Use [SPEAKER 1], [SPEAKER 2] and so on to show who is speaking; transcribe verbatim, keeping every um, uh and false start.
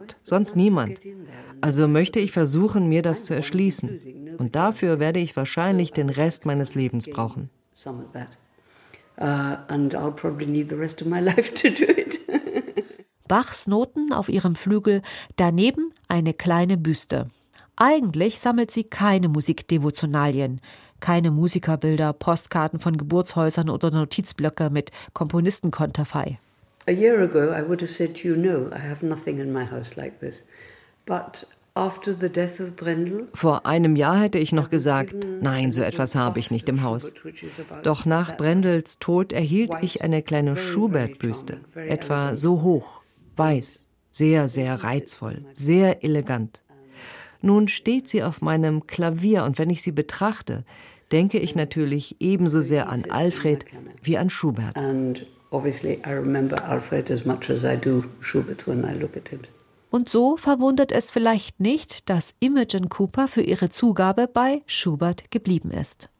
[SPEAKER 1] Gott, sonst niemand. Also möchte ich versuchen, mir das zu erschließen. Und dafür werde ich wahrscheinlich den Rest meines Lebens brauchen.
[SPEAKER 2] Bachs Noten auf ihrem Flügel, daneben eine kleine Büste. Eigentlich sammelt sie keine Musikdevotionalien, keine Musikerbilder, Postkarten von Geburtshäusern oder Notizblöcke mit Komponistenkonterfei.
[SPEAKER 3] A year ago I would have said to you, no, I have nothing in my house like this. But after the death of Brendel,
[SPEAKER 1] vor einem Jahr hätte ich noch gesagt, nein, so etwas habe ich nicht im Haus. Doch nach Brendels Tod erhielt ich eine kleine Schubert-Büste, etwa so hoch, weiß, sehr, sehr reizvoll, sehr elegant. Nun steht sie auf meinem Klavier und wenn ich sie betrachte, denke ich natürlich ebenso sehr an Alfred wie an Schubert.
[SPEAKER 3] And obviously I remember Alfred as much as I do Schubert when I look at him.
[SPEAKER 2] Und so verwundert es vielleicht nicht, dass Imogen Cooper für ihre Zugabe bei Schubert geblieben ist.